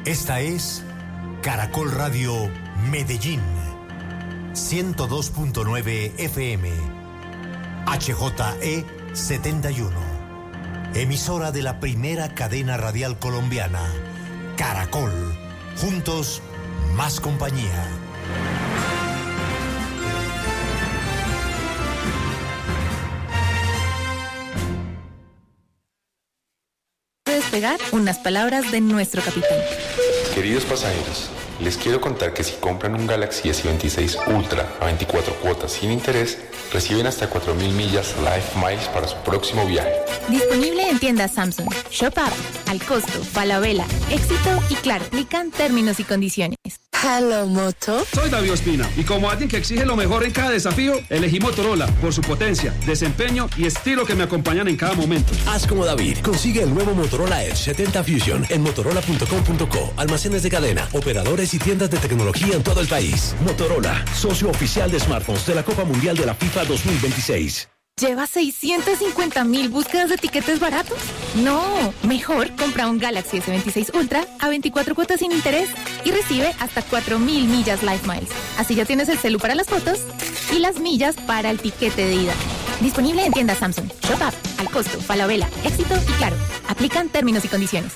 Esta es Caracol Radio Medellín, 102.9 FM, HJE 71, emisora de la primera cadena radial colombiana, Caracol, juntos, más compañía. Despegar unas palabras de nuestro capitán. Queridos pasajeros, les quiero contar que si compran un Galaxy S26 Ultra a 24 cuotas sin interés, reciben hasta 4.000 millas Life Miles para su próximo viaje. Disponible en tiendas Samsung, Shop App, Al Costo, Falabella, Éxito y Claro. Aplican términos y condiciones. Hello, Moto. Soy David Ospina y como alguien que exige lo mejor en cada desafío, elegí Motorola por su potencia, desempeño y estilo que me acompañan en cada momento. Haz como David. Consigue el nuevo Motorola Edge 70 Fusion en motorola.com.co, almacenes de cadena, operadores y tiendas de tecnología en todo el país. Motorola, socio oficial de smartphones de la Copa Mundial de la FIFA 2026. ¿Lleva 650,000 búsquedas de tiquetes baratos? No, mejor compra un Galaxy S26 Ultra a 24 cuotas sin interés y recibe hasta 4.000 millas Life Miles. Así ya tienes el celu para las fotos y las millas para el tiquete de ida. Disponible en tiendas Samsung, Shop App, Al Costo, Falabella, Éxito y Claro. Aplican términos y condiciones.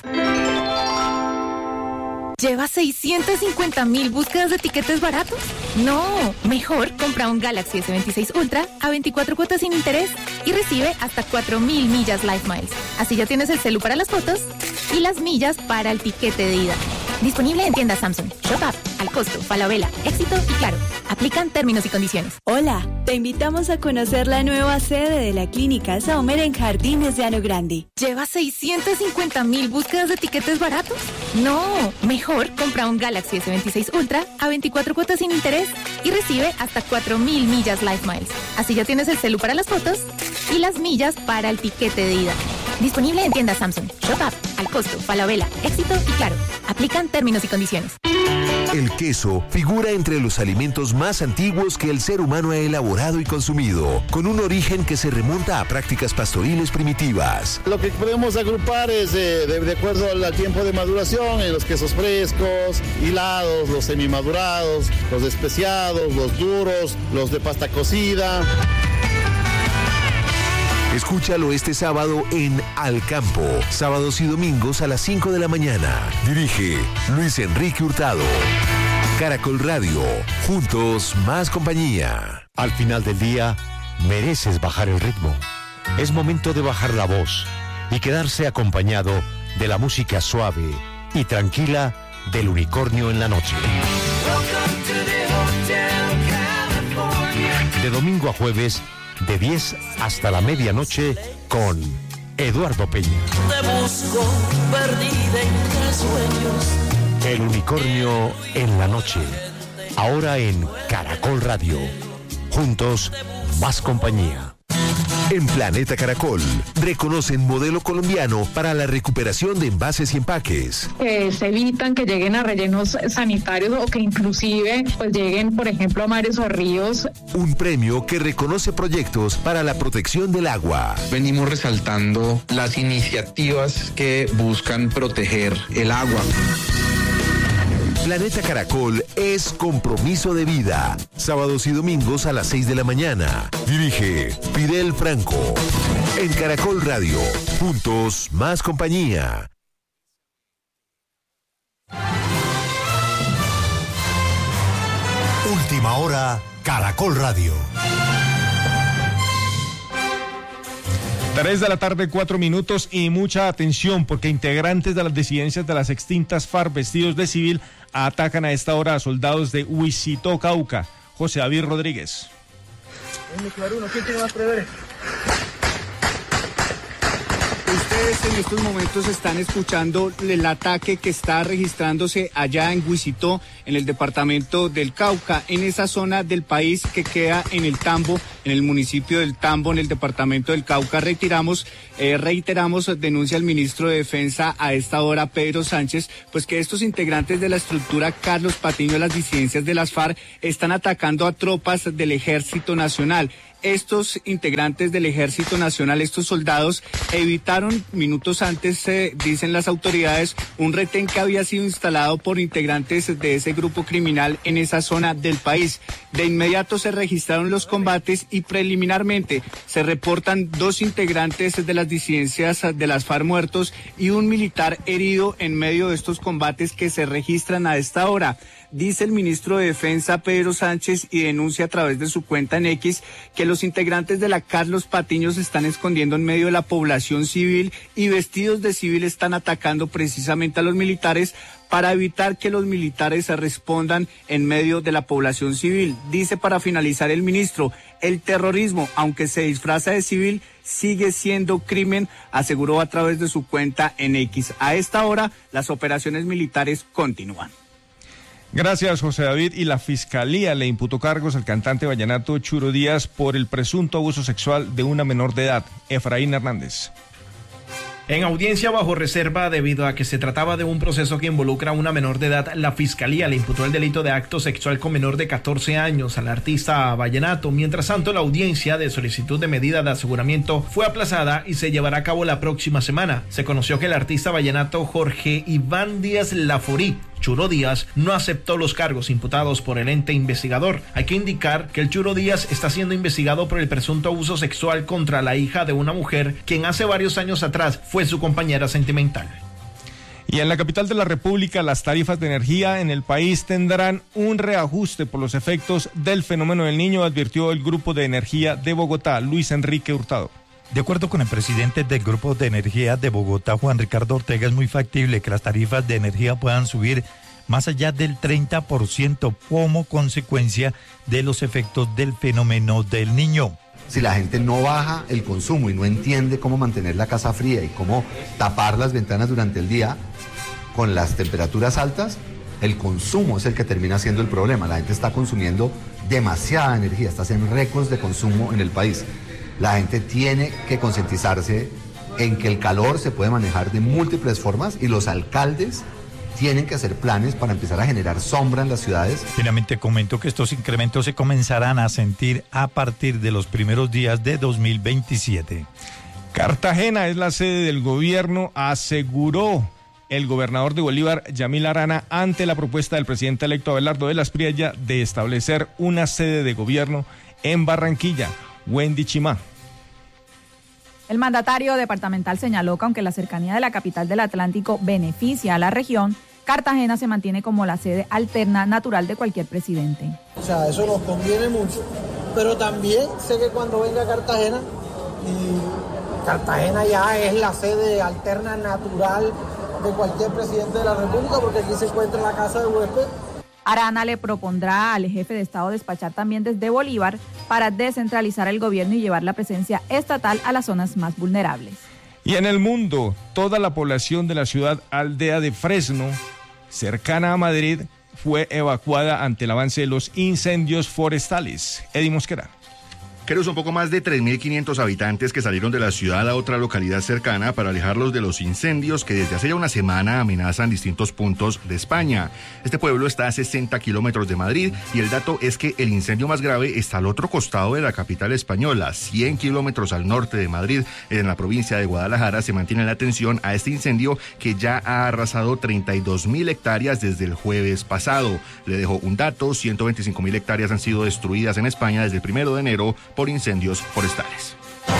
¿Lleva 650,000 búsquedas de tiquetes baratos? No, mejor compra un Galaxy S26 Ultra a 24 cuotas sin interés y recibe hasta 4.000 millas Life Miles. Así ya tienes el celu para las fotos y las millas para el tiquete de ida. Disponible en tiendas Samsung, Shop App, Al Costo, Falabella, Éxito y Claro. Aplican términos y condiciones. Hola, te invitamos a conocer la nueva sede de la Clínica Saumer en Jardines de Llano Grande. ¿Lleva 650,000 búsquedas de tiquetes baratos? No, mejor compra un Galaxy S26 Ultra a 24 cuotas sin interés y recibe hasta 4.000 millas Life Miles. Así ya tienes el celu para las fotos y las millas para el tiquete de ida. Disponible en tiendas Samsung, Shop App, Al Costo, Falabella, Éxito y Claro. Aplican términos y condiciones. El queso figura entre los alimentos más antiguos que el ser humano ha elaborado y consumido, con un origen que se remonta a prácticas pastoriles primitivas. Lo que podemos agrupar es de acuerdo al tiempo de maduración, en los quesos frescos, hilados, los semimadurados, los especiados, los duros, los de pasta cocida. Escúchalo este sábado en Al Campo, sábados y domingos a las 5 de la mañana. Dirige Luis Enrique Hurtado. Caracol Radio, juntos más compañía. Al final del día, mereces bajar el ritmo. Es momento de bajar la voz y quedarse acompañado de la música suave y tranquila del Unicornio en la noche. De domingo a jueves, de 10 hasta la medianoche, con Eduardo Peña. Te busco perdida entre sueños. El Unicornio en la noche, ahora en Caracol Radio. Juntos, más compañía. En Planeta Caracol, reconocen modelo colombiano para la recuperación de envases y empaques. Se evitan que lleguen a rellenos sanitarios o que inclusive pues lleguen, por ejemplo, a mares o ríos. Un premio que reconoce proyectos para la protección del agua. Venimos resaltando las iniciativas que buscan proteger el agua. Planeta Caracol es compromiso de vida. Sábados y domingos a las 6 de la mañana. Dirige Fidel Franco. En Caracol Radio. Juntos, más compañía. Última hora, Caracol Radio. 3 de la tarde, 4 minutos y mucha atención porque integrantes de las disidencias de las extintas FARC vestidos de civil atacan a esta hora a soldados de Huicitó, Cauca. José David Rodríguez. ¿Quién tiene más breve? Ustedes en estos momentos están escuchando el ataque que está registrándose allá en Huicitó, en el departamento del Cauca, en esa zona del país que queda en el Tambo, en el municipio del Tambo, en el departamento del Cauca. Reiteramos, denuncia al ministro de Defensa a esta hora, Pedro Sánchez, pues que estos integrantes de la estructura Carlos Patiño, las disidencias de las FARC, están atacando a tropas del Ejército Nacional. estos integrantes del Ejército Nacional, estos soldados, evitaron minutos antes, dicen las autoridades, un retén que había sido instalado por integrantes de ese grupo criminal en esa zona del país. De inmediato se registraron los combates y preliminarmente se reportan 2 integrantes de las disidencias de las FARC muertos y un militar herido en medio de estos combates que se registran a esta hora. Dice el ministro de Defensa, Pedro Sánchez, y denuncia a través de su cuenta en X que los integrantes de la Carlos Patiño se están escondiendo en medio de la población civil y vestidos de civil están atacando precisamente a los militares para evitar que los militares se respondan en medio de la población civil. Dice para finalizar el ministro, el terrorismo, aunque se disfraza de civil, sigue siendo crimen, aseguró a través de su cuenta en X. A esta hora, las operaciones militares continúan. Gracias, José David. Y la Fiscalía le imputó cargos al cantante vallenato Churo Díaz por el presunto abuso sexual de una menor de edad. Efraín Hernández. En audiencia bajo reserva, debido a que se trataba de un proceso que involucra a una menor de edad, la Fiscalía le imputó el delito de acto sexual con menor de 14 años al artista vallenato. Mientras tanto, la audiencia de solicitud de medida de aseguramiento fue aplazada y se llevará a cabo la próxima semana. Se conoció que el artista vallenato Jorge Iván Díaz Laforí, Churo Díaz, no aceptó los cargos imputados por el ente investigador. Hay que indicar que el Churo Díaz está siendo investigado por el presunto abuso sexual contra la hija de una mujer quien hace varios años atrás fue su compañera sentimental. Y en la capital de la República, las tarifas de energía en el país tendrán un reajuste por los efectos del fenómeno del Niño, advirtió el Grupo de Energía de Bogotá, Luis Enrique Hurtado. De acuerdo con el presidente del Grupo de Energía de Bogotá, Juan Ricardo Ortega, es muy factible que las tarifas de energía puedan subir más allá del 30% como consecuencia de los efectos del fenómeno del Niño. Si la gente no baja el consumo y no entiende cómo mantener la casa fría y cómo tapar las ventanas durante el día con las temperaturas altas, el consumo es el que termina siendo el problema. La gente está consumiendo demasiada energía, está haciendo récords de consumo en el país. La gente tiene que concientizarse en que el calor se puede manejar de múltiples formas y los alcaldes tienen que hacer planes para empezar a generar sombra en las ciudades. Finalmente comentó que estos incrementos se comenzarán a sentir a partir de los primeros días de 2027. Cartagena es la sede del gobierno, aseguró el gobernador de Bolívar, Yamil Arana, ante la propuesta del presidente electo Abelardo de la Espriella de establecer una sede de gobierno en Barranquilla. Wendy Chimá. El mandatario departamental señaló que aunque la cercanía de la capital del Atlántico beneficia a la región, Cartagena se mantiene como la sede alterna natural de cualquier presidente. O sea, eso nos conviene mucho, pero también sé que cuando venga a Cartagena, y Cartagena ya es la sede alterna natural de cualquier presidente de la República, porque aquí se encuentra la casa de huésped. Arana le propondrá al jefe de Estado despachar también desde Bolívar para descentralizar el gobierno y llevar la presencia estatal a las zonas más vulnerables. Y en el mundo, toda la población de la ciudad aldea de Fresno, cercana a Madrid, fue evacuada ante el avance de los incendios forestales. Eddie Mosquera. Son un poco más de 3.500 habitantes que salieron de la ciudad a otra localidad cercana para alejarlos de los incendios que desde hace ya una semana amenazan distintos puntos de España. Este pueblo está a 60 kilómetros de Madrid y el dato es que el incendio más grave está al otro costado de la capital española, 100 kilómetros al norte de Madrid. En la provincia de Guadalajara se mantiene la atención a este incendio que ya ha arrasado 32.000 hectáreas desde el jueves pasado. Le dejo un dato, 125.000 hectáreas han sido destruidas en España desde el 1 de enero por incendios forestales.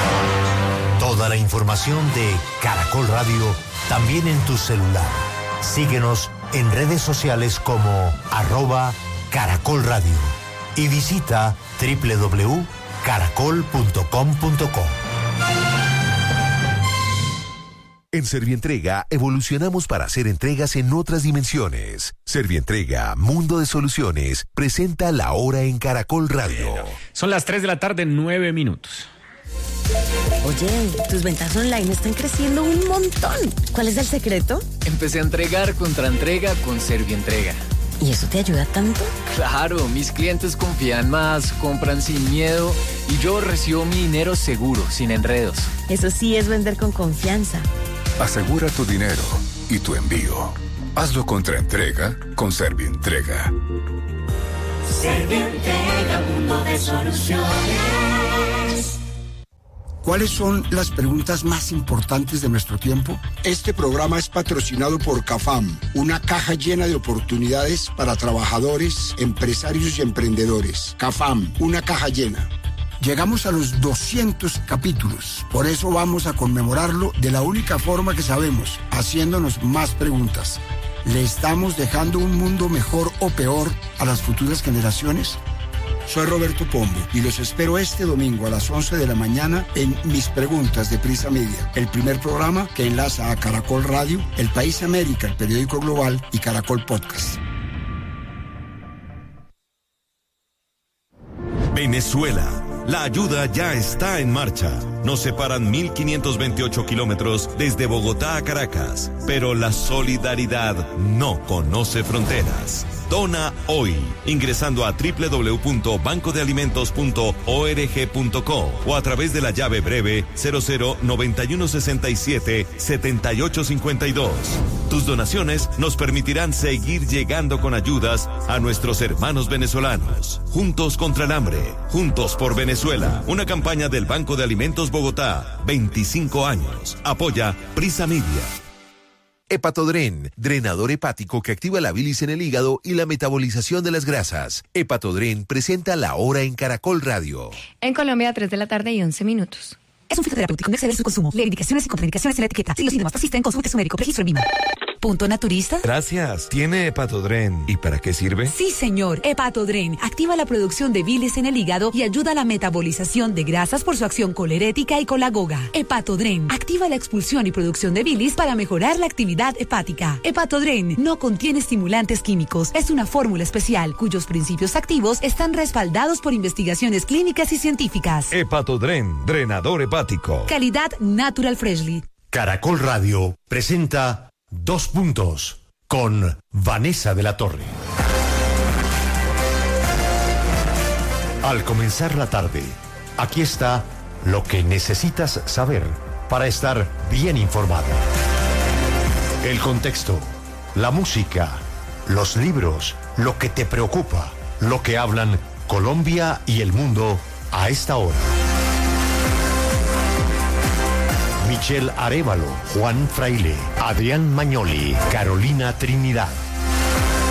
Toda la información de Caracol Radio también en tu celular. Síguenos en redes sociales como @Caracol Radio y visita www.caracol.com.co. En Servientrega evolucionamos para hacer entregas en otras dimensiones. Servientrega, Mundo de Soluciones, presenta La Hora en Caracol Radio. Son las 3 de la tarde, 9 minutos. Oye, tus ventas online están creciendo un montón. ¿Cuál es el secreto? Empecé a entregar contra entrega con Servientrega. ¿Y eso te ayuda tanto? Claro, mis clientes confían más, compran sin miedo y yo recibo mi dinero seguro, sin enredos. Eso sí es vender con confianza. Asegura tu dinero y tu envío. Hazlo contra entrega con Servientrega. Servientrega, mundo de soluciones. ¿Cuáles son las preguntas más importantes de nuestro tiempo? Este programa es patrocinado por CAFAM, una caja llena de oportunidades para trabajadores, empresarios y emprendedores. CAFAM, una caja llena. Llegamos a los 200 capítulos, por eso vamos a conmemorarlo de la única forma que sabemos, haciéndonos más preguntas. ¿Le estamos dejando un mundo mejor o peor a las futuras generaciones? Soy Roberto Pombo y los espero este domingo a las 11 de la mañana en Mis Preguntas de Prisa Media, el primer programa que enlaza a Caracol Radio, El País América, el periódico global y Caracol Podcast. Venezuela. La ayuda ya está en marcha. Nos separan 1.528 kilómetros desde Bogotá a Caracas, pero la solidaridad no conoce fronteras. Dona hoy, ingresando a www.bancodealimentos.org.co o a través de la llave breve 0091677852. Tus donaciones nos permitirán seguir llegando con ayudas a nuestros hermanos venezolanos. Juntos contra el hambre, juntos por Venezuela. Una campaña del Banco de Alimentos Bogotá, 25 años. Apoya Prisa Media. Hepatodren, drenador hepático que activa la bilis en el hígado y la metabolización de las grasas. Hepatodren presenta La Hora en Caracol Radio. En Colombia, 3 de la tarde y 11 minutos. Es un fitoterapéutico, no exceder su consumo. Lee indicaciones y contraindicaciones en la etiqueta. Si los síntomas persisten, consulte su médico. Registro en VIMA. ¿Punto naturista? Gracias. ¿Tiene Hepatodren? ¿Y para qué sirve? Sí, señor. Hepatodren activa la producción de bilis en el hígado y ayuda a la metabolización de grasas por su acción colerética y colagoga. Hepatodren activa la expulsión y producción de bilis para mejorar la actividad hepática. Hepatodren no contiene estimulantes químicos. Es una fórmula especial cuyos principios activos están respaldados por investigaciones clínicas y científicas. Hepatodren, drenador hepático. Calidad Natural Freshly. Caracol Radio presenta 2 puntos con Vanessa de la Torre. Al comenzar la tarde, aquí está lo que necesitas saber para estar bien informado. El contexto, la música, los libros, lo que te preocupa, lo que hablan Colombia y el mundo a esta hora. Michelle Arévalo, Juan Fraile, Adrián Magnoli, Carolina Trinidad.